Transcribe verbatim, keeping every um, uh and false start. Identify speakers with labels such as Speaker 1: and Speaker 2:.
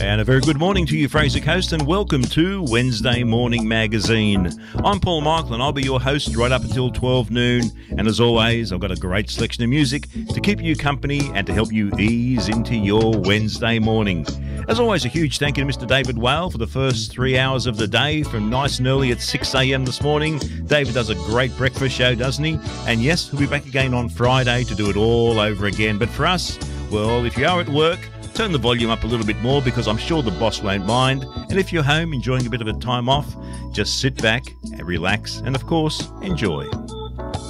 Speaker 1: And a very good morning to you, Fraser Coast, and welcome to Wednesday Morning Magazine. I'm Paul Michael, and I'll be your host right up until twelve noon. And as always, I've got a great selection of music to keep you company and to help you ease into your Wednesday morning. As always, a huge thank you to Mister David Whale for the first three hours of the day from nice and early at six a m this morning. David does a great breakfast show, doesn't he? And yes, he'll be back again on Friday to do it all over again. But for us, well, if you are at work, turn the volume up a little bit more because I'm sure the boss won't mind. And if you're home enjoying a bit of a time off, just sit back and relax and, of course, enjoy.